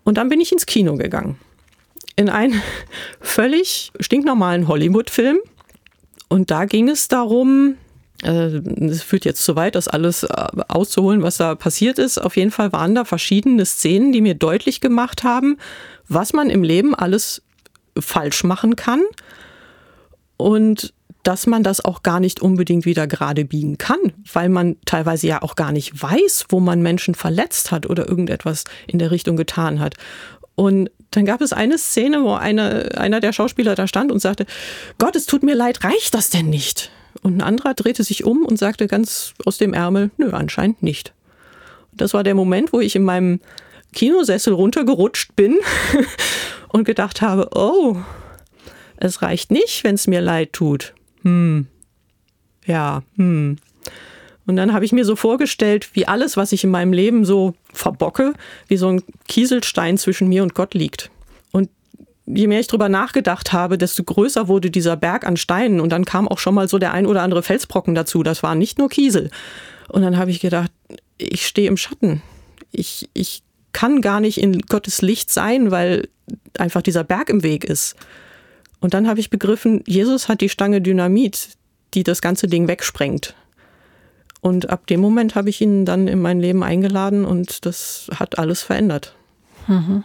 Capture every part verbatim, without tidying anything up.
Und dann bin ich ins Kino gegangen. In einen völlig stinknormalen Hollywood-Film. Und da ging es darum, äh, es führt jetzt zu weit, das alles äh, auszuholen, was da passiert ist. Auf jeden Fall waren da verschiedene Szenen, die mir deutlich gemacht haben, was man im Leben alles falsch machen kann. Und dass man das auch gar nicht unbedingt wieder gerade biegen kann, weil man teilweise ja auch gar nicht weiß, wo man Menschen verletzt hat oder irgendetwas in der Richtung getan hat. Und dann gab es eine Szene, wo eine, einer der Schauspieler da stand und sagte, Gott, es tut mir leid, reicht das denn nicht? Und ein anderer drehte sich um und sagte ganz aus dem Ärmel, nö, anscheinend nicht. Das war der Moment, wo ich in meinem Kinosessel runtergerutscht bin und gedacht habe, oh, es reicht nicht, wenn es mir leid tut. Hm, ja, hm. Und dann habe ich mir so vorgestellt, wie alles, was ich in meinem Leben so verbocke, wie so ein Kieselstein zwischen mir und Gott liegt. Und je mehr ich drüber nachgedacht habe, desto größer wurde dieser Berg an Steinen. Und dann kam auch schon mal so der ein oder andere Felsbrocken dazu. Das war nicht nur Kiesel. Und dann habe ich gedacht, ich stehe im Schatten. Ich, ich kann gar nicht in Gottes Licht sein, weil einfach dieser Berg im Weg ist. Und dann habe ich begriffen, Jesus hat die Stange Dynamit, die das ganze Ding wegsprengt. Und ab dem Moment habe ich ihn dann in mein Leben eingeladen und das hat alles verändert. Mhm.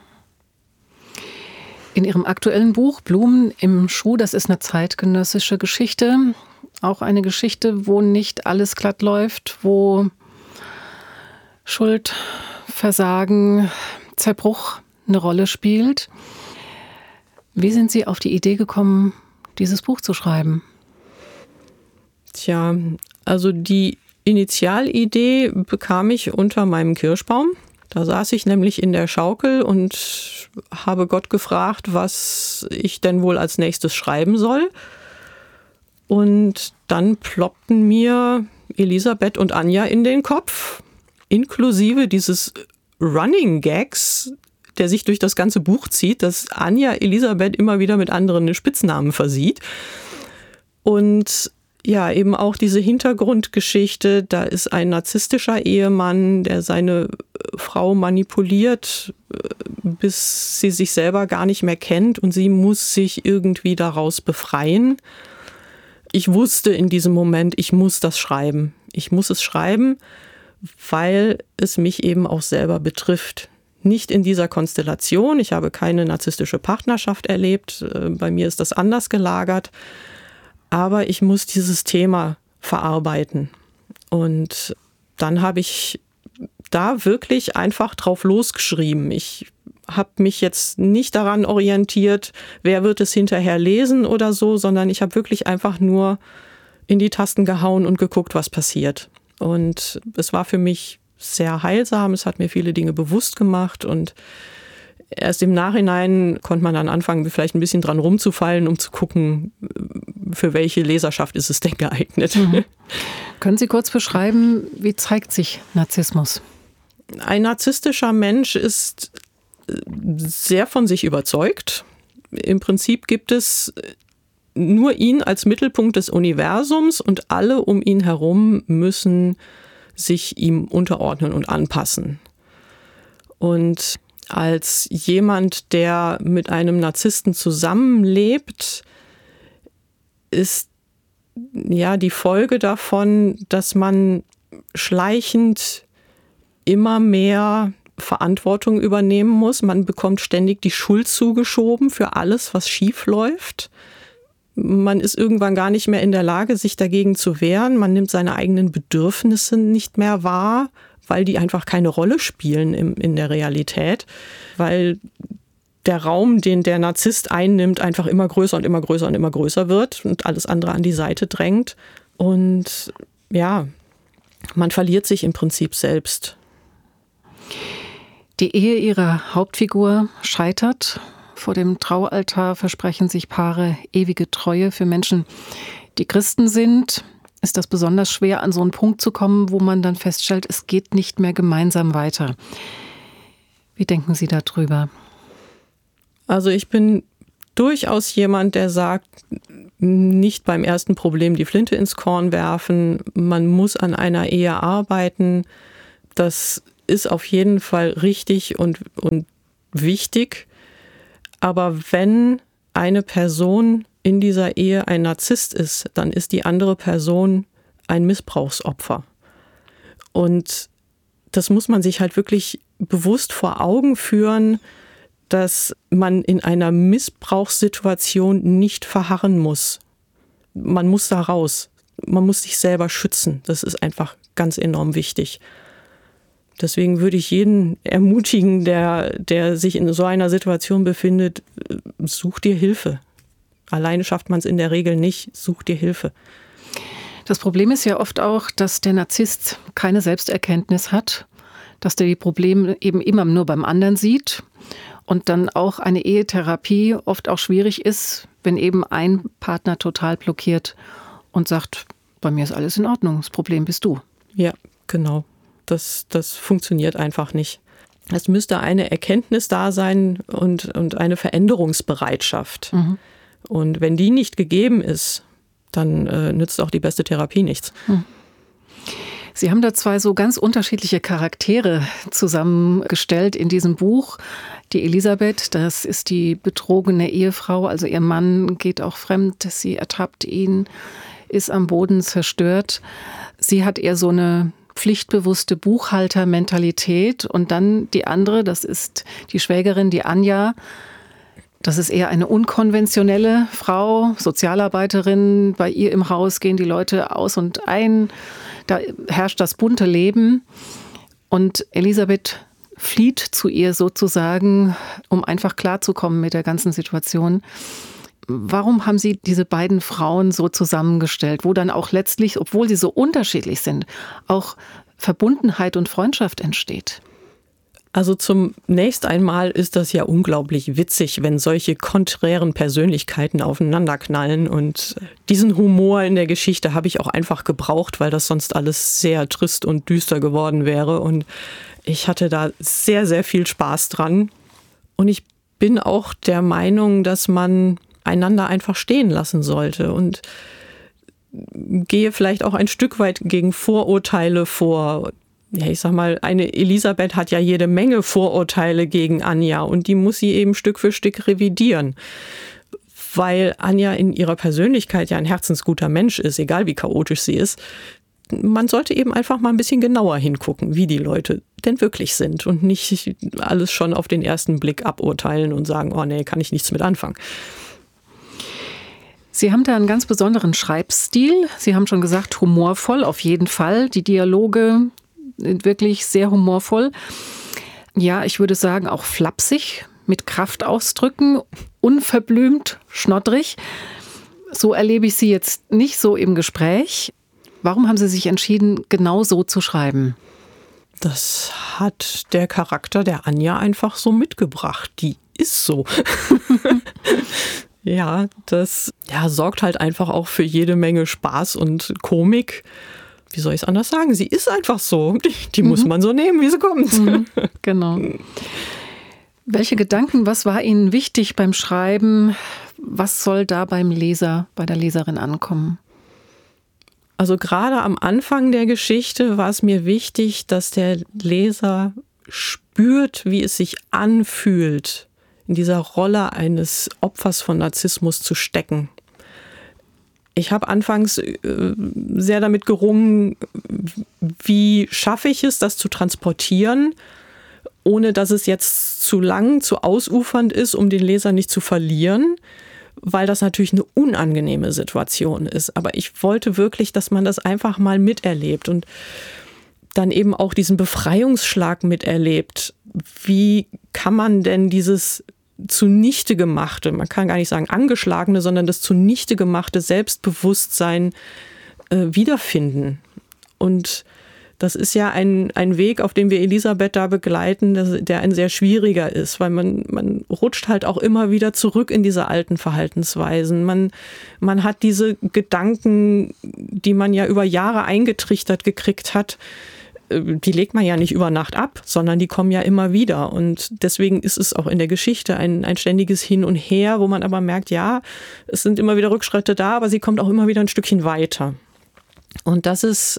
In Ihrem aktuellen Buch Blumen im Schuh, das ist eine zeitgenössische Geschichte, auch eine Geschichte, wo nicht alles glatt läuft, wo Schuld, Versagen, Zerbruch eine Rolle spielt. Wie sind Sie auf die Idee gekommen, dieses Buch zu schreiben? Tja, also die Initialidee bekam ich unter meinem Kirschbaum. Da saß ich nämlich in der Schaukel und habe Gott gefragt, was ich denn wohl als nächstes schreiben soll. Und dann ploppten mir Elisabeth und Anja in den Kopf, inklusive dieses Running Gags, der sich durch das ganze Buch zieht, dass Anja Elisabeth immer wieder mit anderen Spitznamen versieht. Und ja, eben auch diese Hintergrundgeschichte, da ist ein narzisstischer Ehemann, der seine Frau manipuliert, bis sie sich selber gar nicht mehr kennt und sie muss sich irgendwie daraus befreien. Ich wusste in diesem Moment, ich muss das schreiben. Ich muss es schreiben, weil es mich eben auch selber betrifft. Nicht in dieser Konstellation. Ich habe keine narzisstische Partnerschaft erlebt. Bei mir ist das anders gelagert. Aber ich muss dieses Thema verarbeiten. Und dann habe ich da wirklich einfach drauf losgeschrieben. Ich habe mich jetzt nicht daran orientiert, wer wird es hinterher lesen oder so, sondern ich habe wirklich einfach nur in die Tasten gehauen und geguckt, was passiert. Und es war für mich sehr heilsam. Es hat mir viele Dinge bewusst gemacht und erst im Nachhinein konnte man dann anfangen, vielleicht ein bisschen dran rumzufallen, um zu gucken, für welche Leserschaft ist es denn geeignet. Mhm. Können Sie kurz beschreiben, wie zeigt sich Narzissmus? Ein narzisstischer Mensch ist sehr von sich überzeugt. Im Prinzip gibt es nur ihn als Mittelpunkt des Universums und alle um ihn herum müssen sich ihm unterordnen und anpassen. Und als jemand, der mit einem Narzissten zusammenlebt, ist ja die Folge davon, dass man schleichend immer mehr Verantwortung übernehmen muss. Man bekommt ständig die Schuld zugeschoben für alles, was schief läuft. Man ist irgendwann gar nicht mehr in der Lage, sich dagegen zu wehren. Man nimmt seine eigenen Bedürfnisse nicht mehr wahr, weil die einfach keine Rolle spielen im, in der Realität, weil der Raum, den der Narzisst einnimmt, einfach immer größer und immer größer und immer größer wird und alles andere an die Seite drängt. Und ja, man verliert sich im Prinzip selbst. Die Ehe ihrer Hauptfigur scheitert. Vor dem Traualtar versprechen sich Paare ewige Treue. Für Menschen, die Christen sind, ist das besonders schwer, an so einen Punkt zu kommen, wo man dann feststellt, es geht nicht mehr gemeinsam weiter. Wie denken Sie darüber? Also ich bin durchaus jemand, der sagt, nicht beim ersten Problem die Flinte ins Korn werfen. Man muss an einer Ehe arbeiten. Das ist auf jeden Fall richtig und, und wichtig. Aber wenn eine Person in dieser Ehe ein Narzisst ist, dann ist die andere Person ein Missbrauchsopfer. Und das muss man sich halt wirklich bewusst vor Augen führen, dass man in einer Missbrauchssituation nicht verharren muss. Man muss da raus. Man muss sich selber schützen. Das ist einfach ganz enorm wichtig. Deswegen würde ich jeden ermutigen, der, der sich in so einer Situation befindet, such dir Hilfe. Alleine schafft man es in der Regel nicht, such dir Hilfe. Das Problem ist ja oft auch, dass der Narzisst keine Selbsterkenntnis hat, dass der die Probleme eben immer nur beim anderen sieht und dann auch eine Ehetherapie oft auch schwierig ist, wenn eben ein Partner total blockiert und sagt, bei mir ist alles in Ordnung, das Problem bist du. Ja, genau. Das, das funktioniert einfach nicht. Es müsste eine Erkenntnis da sein und, und eine Veränderungsbereitschaft. Mhm. Und wenn die nicht gegeben ist, dann äh, nützt auch die beste Therapie nichts. Mhm. Sie haben da zwei so ganz unterschiedliche Charaktere zusammengestellt in diesem Buch. Die Elisabeth, das ist die betrogene Ehefrau, also ihr Mann geht auch fremd, sie ertappt ihn, ist am Boden zerstört. Sie hat eher so eine pflichtbewusste Buchhaltermentalität und dann die andere, das ist die Schwägerin, die Anja. Das ist eher eine unkonventionelle Frau, Sozialarbeiterin. Bei ihr im Haus gehen die Leute aus und ein. Da herrscht das bunte Leben. Und Elisabeth flieht zu ihr sozusagen, um einfach klarzukommen mit der ganzen Situation. Warum haben Sie diese beiden Frauen so zusammengestellt, wo dann auch letztlich, obwohl sie so unterschiedlich sind, auch Verbundenheit und Freundschaft entsteht? Also zunächst einmal ist das ja unglaublich witzig, wenn solche konträren Persönlichkeiten aufeinanderknallen. Und diesen Humor in der Geschichte habe ich auch einfach gebraucht, weil das sonst alles sehr trist und düster geworden wäre. Und ich hatte da sehr, sehr viel Spaß dran. Und ich bin auch der Meinung, dass man einander einfach stehen lassen sollte und gehe vielleicht auch ein Stück weit gegen Vorurteile vor. Ja, ich sag mal, eine Elisabeth hat ja jede Menge Vorurteile gegen Anja und die muss sie eben Stück für Stück revidieren. Weil Anja in ihrer Persönlichkeit ja ein herzensguter Mensch ist, egal wie chaotisch sie ist. Man sollte eben einfach mal ein bisschen genauer hingucken, wie die Leute denn wirklich sind und nicht alles schon auf den ersten Blick aburteilen und sagen, oh nee, kann ich nichts mit anfangen. Sie haben da einen ganz besonderen Schreibstil. Sie haben schon gesagt, humorvoll auf jeden Fall. Die Dialoge sind wirklich sehr humorvoll. Ja, ich würde sagen auch flapsig, mit Kraftausdrücken, unverblümt, schnoddrig. So erlebe ich Sie jetzt nicht so im Gespräch. Warum haben Sie sich entschieden, genau so zu schreiben? Das hat der Charakter der Anja einfach so mitgebracht. Die ist so. Ja, das ja, sorgt halt einfach auch für jede Menge Spaß und Komik. Wie soll ich es anders sagen? Sie ist einfach so. Die, die mhm. muss man so nehmen, wie sie kommt. Mhm, genau. Welche Gedanken, was war Ihnen wichtig beim Schreiben? Was soll da beim Leser, bei der Leserin ankommen? Also gerade am Anfang der Geschichte war es mir wichtig, dass der Leser spürt, wie es sich anfühlt, in dieser Rolle eines Opfers von Narzissmus zu stecken. Ich habe anfangs äh, sehr damit gerungen, wie schaffe ich es, das zu transportieren, ohne dass es jetzt zu lang, zu ausufernd ist, um den Leser nicht zu verlieren, weil das natürlich eine unangenehme Situation ist. Aber ich wollte wirklich, dass man das einfach mal miterlebt und dann eben auch diesen Befreiungsschlag miterlebt. Wie kann man denn dieses zunichte gemachte, man kann gar nicht sagen angeschlagene, sondern das zunichte gemachte Selbstbewusstsein äh, wiederfinden? Und das ist ja ein, ein Weg, auf dem wir Elisabeth da begleiten, das, der ein sehr schwieriger ist, weil man, man rutscht halt auch immer wieder zurück in diese alten Verhaltensweisen. Man, man hat diese Gedanken, die man ja über Jahre eingetrichtert gekriegt hat, die legt man ja nicht über Nacht ab, sondern die kommen ja immer wieder. Und deswegen ist es auch in der Geschichte ein, ein ständiges Hin und Her, wo man aber merkt, ja, es sind immer wieder Rückschritte da, aber sie kommt auch immer wieder ein Stückchen weiter. Und das ist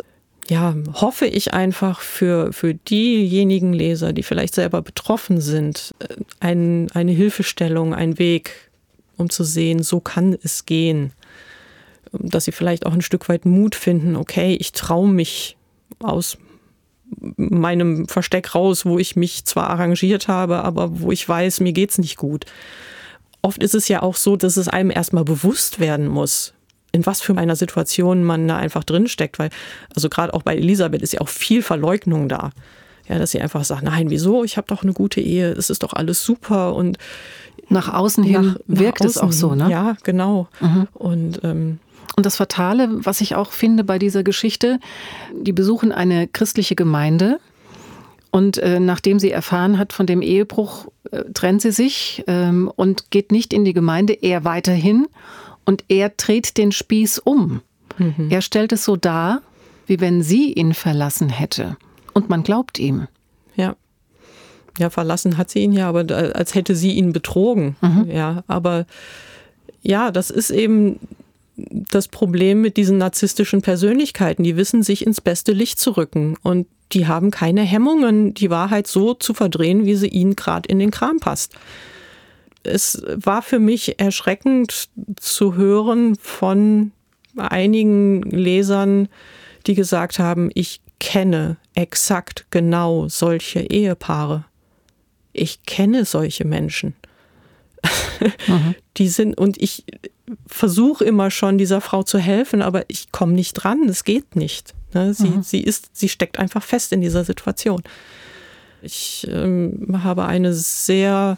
ja, hoffe ich einfach für, für diejenigen Leser, die vielleicht selber betroffen sind, ein, eine Hilfestellung, ein Weg, um zu sehen, so kann es gehen. Dass sie vielleicht auch ein Stück weit Mut finden, okay, ich traue mich aus meinem Versteck raus, wo ich mich zwar arrangiert habe, aber wo ich weiß, mir geht's nicht gut. Oft ist es ja auch so, dass es einem erstmal bewusst werden muss, in was für einer Situation man da einfach drinsteckt. Weil, also gerade auch bei Elisabeth ist ja auch viel Verleugnung da. Ja, dass sie einfach sagt, nein, wieso? Ich habe doch eine gute Ehe, es ist doch alles super. Und nach außen hin nach, wirkt nach es auch so, ne? Ja, genau. Mhm. Und ähm, Und das Fatale, was ich auch finde bei dieser Geschichte, die besuchen eine christliche Gemeinde und äh, nachdem sie erfahren hat von dem Ehebruch, äh, trennt sie sich ähm, und geht nicht in die Gemeinde, er weiterhin und er dreht den Spieß um. Mhm. Er stellt es so dar, wie wenn sie ihn verlassen hätte und man glaubt ihm. Ja. Ja, verlassen hat sie ihn ja, aber als hätte sie ihn betrogen. Mhm. Ja, aber ja, das ist eben das Problem mit diesen narzisstischen Persönlichkeiten. Die wissen, sich ins beste Licht zu rücken und die haben keine Hemmungen, die Wahrheit so zu verdrehen, wie sie ihnen gerade in den Kram passt. Es war für mich erschreckend zu hören von einigen Lesern, die gesagt haben, ich kenne exakt genau solche Ehepaare. Ich kenne solche Menschen. Mhm. Die sind, und ich versuche immer schon, dieser Frau zu helfen, aber ich komme nicht dran, es geht nicht. Ne? Sie, mhm. sie ist, sie steckt einfach fest in dieser Situation. Ich ähm, habe eine sehr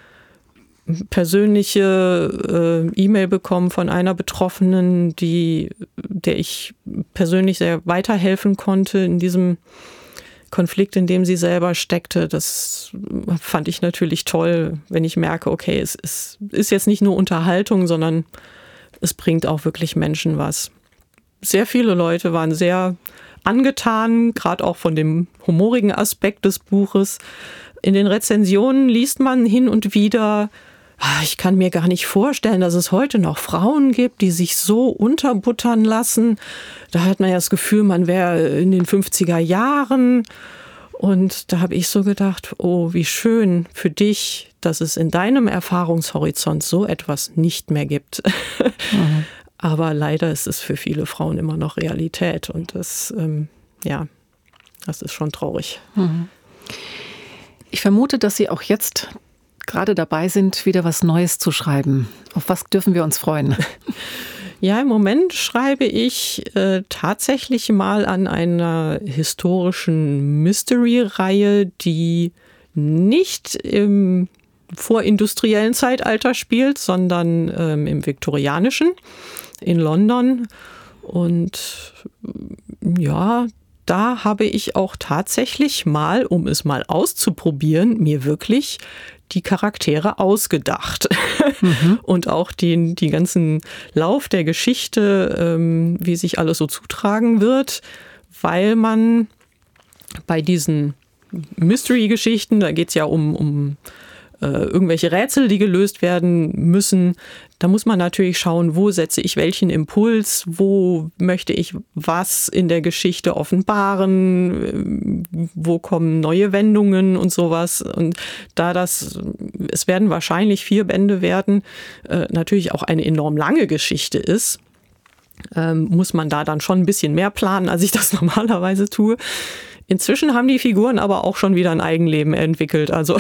persönliche äh, E-Mail bekommen von einer Betroffenen, die, der ich persönlich sehr weiterhelfen konnte in diesem Konflikt, in dem sie selber steckte. Das fand ich natürlich toll, wenn ich merke, okay, es ist, ist jetzt nicht nur Unterhaltung, sondern es bringt auch wirklich Menschen was. Sehr viele Leute waren sehr angetan, gerade auch von dem humorigen Aspekt des Buches. In den Rezensionen liest man hin und wieder, ich kann mir gar nicht vorstellen, dass es heute noch Frauen gibt, die sich so unterbuttern lassen. Da hat man ja das Gefühl, man wäre in den fünfziger Jahren. Und da habe ich so gedacht, oh, wie schön für dich, dass es in deinem Erfahrungshorizont so etwas nicht mehr gibt. Mhm. Aber leider ist es für viele Frauen immer noch Realität. Und das, ähm, ja, das ist schon traurig. Mhm. Ich vermute, dass Sie auch jetzt gerade dabei sind, wieder was Neues zu schreiben. Auf was dürfen wir uns freuen? Ja, im Moment schreibe ich äh, tatsächlich mal an einer historischen Mystery-Reihe, die nicht im vorindustriellen Zeitalter spielt, sondern ähm, im viktorianischen in London. Und ja, da habe ich auch tatsächlich mal, um es mal auszuprobieren, mir wirklich die Charaktere ausgedacht. Mhm. Und auch den, die ganzen Lauf der Geschichte, ähm, wie sich alles so zutragen wird, weil man bei diesen Mystery-Geschichten, da geht es ja um, um äh, irgendwelche Rätsel, die gelöst werden müssen. Da muss man natürlich schauen, wo setze ich welchen Impuls, wo möchte ich was in der Geschichte offenbaren, wo kommen neue Wendungen und sowas. Und da das, es werden wahrscheinlich vier Bände werden, äh, natürlich auch eine enorm lange Geschichte ist, ähm, muss man da dann schon ein bisschen mehr planen, als ich das normalerweise tue. Inzwischen haben die Figuren aber auch schon wieder ein Eigenleben entwickelt. Also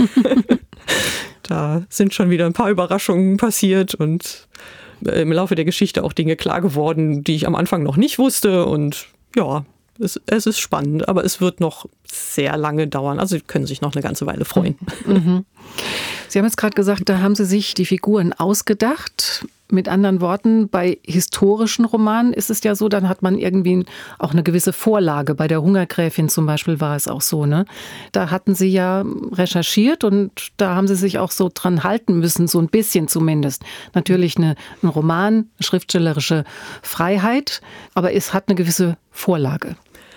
da sind schon wieder ein paar Überraschungen passiert und im Laufe der Geschichte auch Dinge klar geworden, die ich am Anfang noch nicht wusste. Und ja, es, es ist spannend, aber es wird noch sehr lange dauern. Also Sie können sich noch eine ganze Weile freuen. Mhm. Sie haben jetzt gerade gesagt, da haben Sie sich die Figuren ausgedacht. Mit anderen Worten, bei historischen Romanen ist es ja so, dann hat man irgendwie auch eine gewisse Vorlage. Bei der Hungergräfin zum Beispiel war es auch so, ne? Da hatten Sie ja recherchiert und da haben Sie sich auch so dran halten müssen, so ein bisschen zumindest. Natürlich eine, ein Roman, eine schriftstellerische Freiheit, aber es hat eine gewisse Vorlage.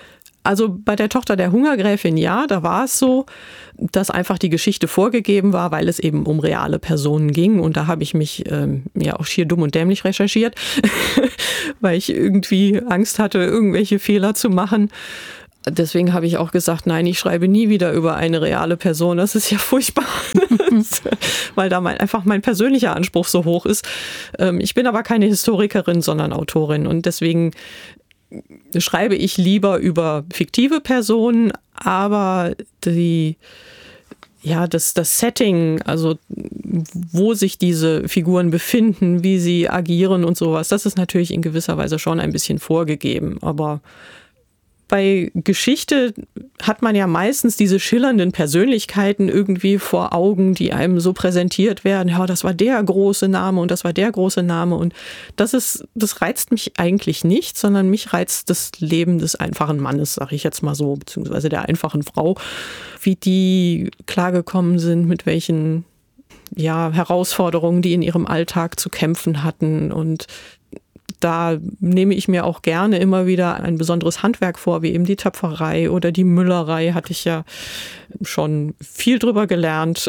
Also bei der Tochter der Hungergräfin, ja, da war es so, dass einfach die Geschichte vorgegeben war, weil es eben um reale Personen ging. Und da habe ich mich ähm, ja auch schier dumm und dämlich recherchiert, weil ich irgendwie Angst hatte, irgendwelche Fehler zu machen. Deswegen habe ich auch gesagt, nein, ich schreibe nie wieder über eine reale Person. Das ist ja furchtbar, weil da mein, einfach mein persönlicher Anspruch so hoch ist. Ähm, ich bin aber keine Historikerin, sondern Autorin. Und deswegen schreibe ich lieber über fiktive Personen, aber die, ja, das, das Setting, also wo sich diese Figuren befinden, wie sie agieren und sowas, das ist natürlich in gewisser Weise schon ein bisschen vorgegeben. Aber bei Geschichte hat man ja meistens diese schillernden Persönlichkeiten irgendwie vor Augen, die einem so präsentiert werden. Ja, das war der große Name und das war der große Name. Und das ist, das reizt mich eigentlich nicht, sondern mich reizt das Leben des einfachen Mannes, sage ich jetzt mal so, beziehungsweise der einfachen Frau, wie die klargekommen sind, mit welchen ja, Herausforderungen die in ihrem Alltag zu kämpfen hatten. Und da nehme ich mir auch gerne immer wieder ein besonderes Handwerk vor, wie eben die Töpferei oder die Müllerei, hatte ich ja schon viel drüber gelernt.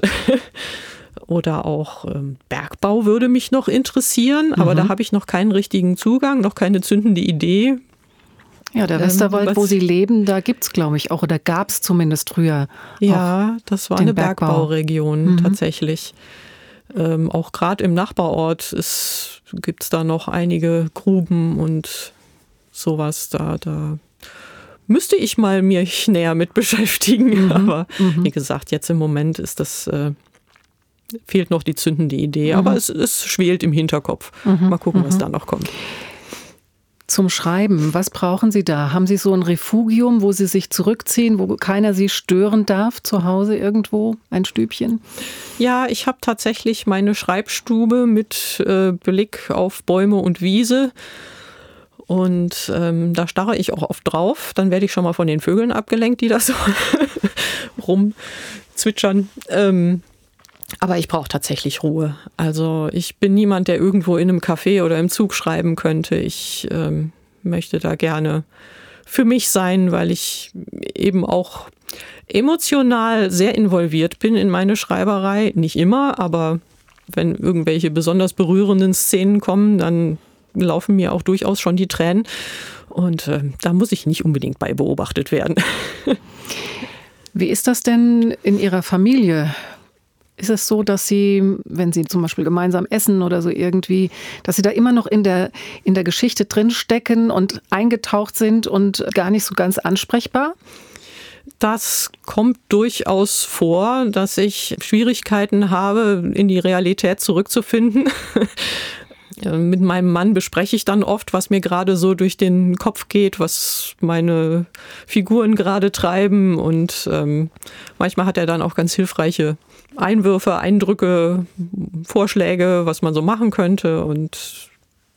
Oder auch ähm, Bergbau würde mich noch interessieren, aber mhm. da habe ich noch keinen richtigen Zugang, noch keine zündende Idee. Ja, der Westerwald, ähm, wo Sie leben, da gibt es, glaube ich, auch, oder gab es zumindest früher. Ja, das war eine Bergbau. Bergbauregion mhm. tatsächlich. Ähm, auch gerade im Nachbarort gibt es da noch einige Gruben und sowas. Da, da müsste ich mal mich näher mit beschäftigen. Mhm. Aber mhm. wie gesagt, jetzt im Moment ist das, äh, fehlt noch die zündende Idee. Mhm. Aber es, es schwelt im Hinterkopf. Mhm. Mal gucken, was mhm. da noch kommt. Zum Schreiben, was brauchen Sie da? Haben Sie so ein Refugium, wo Sie sich zurückziehen, wo keiner Sie stören darf, zu Hause irgendwo, ein Stübchen? Ja, ich habe tatsächlich meine Schreibstube mit äh, Blick auf Bäume und Wiese. Und ähm, da starre ich auch oft drauf. Dann werde ich schon mal von den Vögeln abgelenkt, die da so rumzwitschern. Ähm, Aber ich brauche tatsächlich Ruhe. Also ich bin niemand, der irgendwo in einem Café oder im Zug schreiben könnte. Ich ähm, möchte da gerne für mich sein, weil ich eben auch emotional sehr involviert bin in meine Schreiberei. Nicht immer, aber wenn irgendwelche besonders berührenden Szenen kommen, dann laufen mir auch durchaus schon die Tränen. Und äh, da muss ich nicht unbedingt bei beobachtet werden. Wie ist das denn in Ihrer Familie? Ist es so, dass Sie, wenn Sie zum Beispiel gemeinsam essen oder so irgendwie, dass Sie da immer noch in der, in der Geschichte drinstecken und eingetaucht sind und gar nicht so ganz ansprechbar? Das kommt durchaus vor, dass ich Schwierigkeiten habe, in die Realität zurückzufinden. Mit meinem Mann bespreche ich dann oft, was mir gerade so durch den Kopf geht, was meine Figuren gerade treiben. Und ähm, manchmal hat er dann auch ganz hilfreiche Einwürfe, Eindrücke, Vorschläge, was man so machen könnte. Und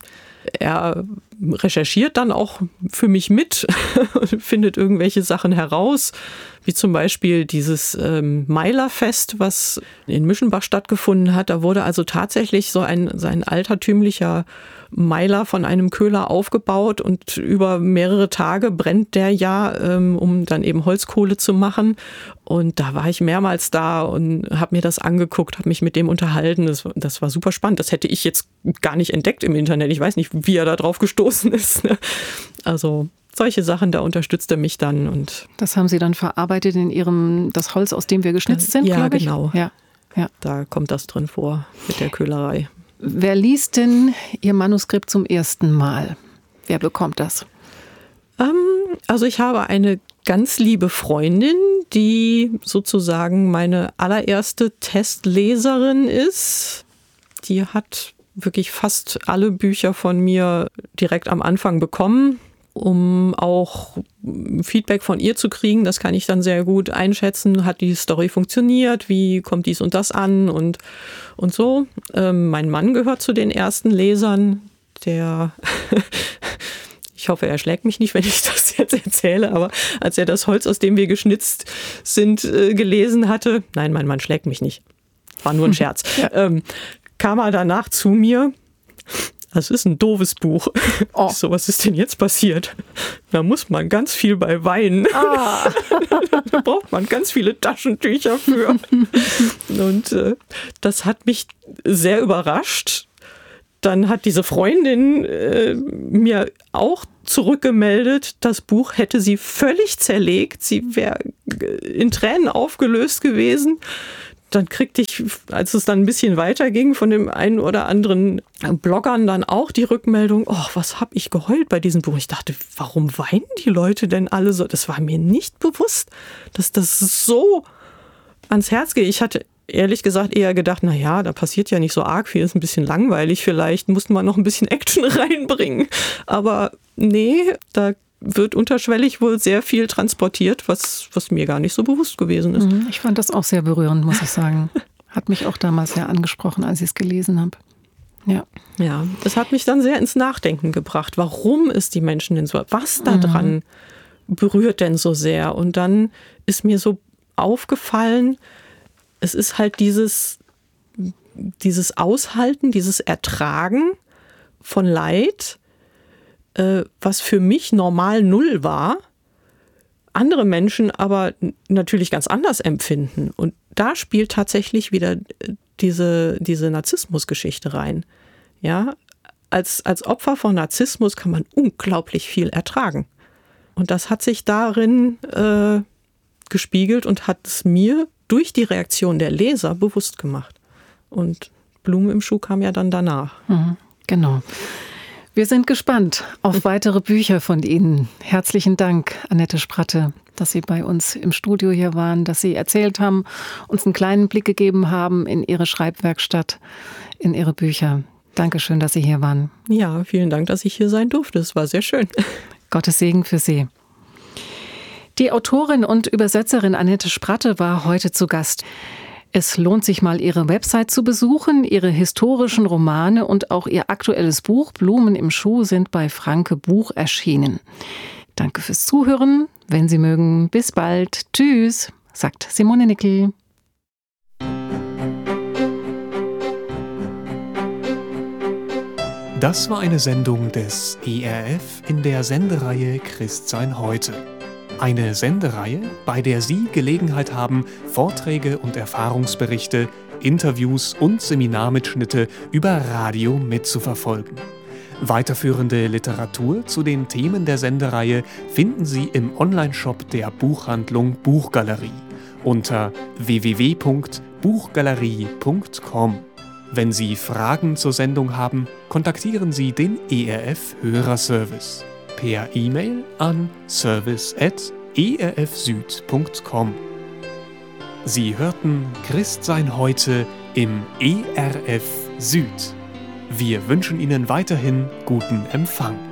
er recherchiert dann auch für mich mit und findet irgendwelche Sachen heraus, wie zum Beispiel dieses ähm, Meilerfest, was in Mischenbach stattgefunden hat. Da wurde also tatsächlich so ein, so ein altertümlicher Meiler von einem Köhler aufgebaut und über mehrere Tage brennt der ja, ähm, um dann eben Holzkohle zu machen. Und da war ich mehrmals da und habe mir das angeguckt, habe mich mit dem unterhalten. Das, das war super spannend. Das hätte ich jetzt gar nicht entdeckt im Internet. Ich weiß nicht, wie er da drauf gestoßen ist. Also solche Sachen, da unterstützt er mich dann. Und das haben Sie dann verarbeitet in Ihrem, das Holz, aus dem wir geschnitzt sind, ja, glaube ich? Genau. Ja, ja. Da kommt das drin vor mit der Köhlerei. Wer liest denn Ihr Manuskript zum ersten Mal? Wer bekommt das? Ähm, also ich habe eine ganz liebe Freundin, die sozusagen meine allererste Testleserin ist. Die hat wirklich fast alle Bücher von mir direkt am Anfang bekommen, um auch Feedback von ihr zu kriegen. Das kann ich dann sehr gut einschätzen. Hat die Story funktioniert? Wie kommt dies und das an? Und, und so. Ähm, mein Mann gehört zu den ersten Lesern, der... Ich hoffe, er schlägt mich nicht, wenn ich das jetzt erzähle, aber als er das Holz, aus dem wir geschnitzt sind, gelesen hatte, nein, mein Mann schlägt mich nicht, war nur ein Scherz, ja. ähm, kam er danach zu mir das ist ein doofes Buch. Oh. So, was ist denn jetzt passiert? Da muss man ganz viel bei weinen. Ah. Da braucht man ganz viele Taschentücher für. Und äh, das hat mich sehr überrascht. Dann hat diese Freundin äh, mir auch zurückgemeldet, das Buch hätte sie völlig zerlegt. Sie wäre in Tränen aufgelöst gewesen. Dann kriegte ich, als es dann ein bisschen weiterging, von dem einen oder anderen Bloggern dann auch die Rückmeldung, oh, was habe ich geheult bei diesem Buch. Ich dachte, warum weinen die Leute denn alle so? Das war mir nicht bewusst, dass das so ans Herz geht. Ich hatte ehrlich gesagt eher gedacht, na ja, da passiert ja nicht so arg viel, ist ein bisschen langweilig vielleicht, musste man noch ein bisschen Action reinbringen. Aber nee, da wird unterschwellig wohl sehr viel transportiert, was, was mir gar nicht so bewusst gewesen ist. Ich fand das auch sehr berührend, muss ich sagen. Hat mich auch damals sehr angesprochen, als ich es gelesen habe. Ja. Ja, es hat mich dann sehr ins Nachdenken gebracht. Warum ist die Menschen denn so, was da dran mhm. berührt denn so sehr? Und dann ist mir so aufgefallen, es ist halt dieses, dieses Aushalten, dieses Ertragen von Leid, äh, was für mich normal null war, andere Menschen aber natürlich ganz anders empfinden. Und da spielt tatsächlich wieder diese, diese Narzissmus-Geschichte rein. Ja, als, als Opfer von Narzissmus kann man unglaublich viel ertragen. Und das hat sich darin äh, gespiegelt und hat es mir durch die Reaktion der Leser bewusst gemacht. Und Blumen im Schuh kam ja dann danach. Mhm, genau. Wir sind gespannt auf weitere Bücher von Ihnen. Herzlichen Dank, Annette Spratte, dass Sie bei uns im Studio hier waren, dass Sie erzählt haben, uns einen kleinen Blick gegeben haben in Ihre Schreibwerkstatt, in Ihre Bücher. Dankeschön, dass Sie hier waren. Ja, vielen Dank, dass ich hier sein durfte. Es war sehr schön. Gottes Segen für Sie. Die Autorin und Übersetzerin Annette Spratte war heute zu Gast. Es lohnt sich mal, ihre Website zu besuchen. Ihre historischen Romane und auch ihr aktuelles Buch Blumen im Schuh sind bei Franke Buch erschienen. Danke fürs Zuhören. Wenn Sie mögen, bis bald. Tschüss, sagt Simone Nickel. Das war eine Sendung des E R F in der Sendereihe Christsein heute. Eine Sendereihe, bei der Sie Gelegenheit haben, Vorträge und Erfahrungsberichte, Interviews und Seminarmitschnitte über Radio mitzuverfolgen. Weiterführende Literatur zu den Themen der Sendereihe finden Sie im Onlineshop der Buchhandlung Buchgalerie unter w w w punkt buchgalerie punkt com. Wenn Sie Fragen zur Sendung haben, kontaktieren Sie den E R F Hörerservice per E-Mail an service at e r f süd punkt com. Sie hörten Christsein heute im E R F Süd. Wir wünschen Ihnen weiterhin guten Empfang.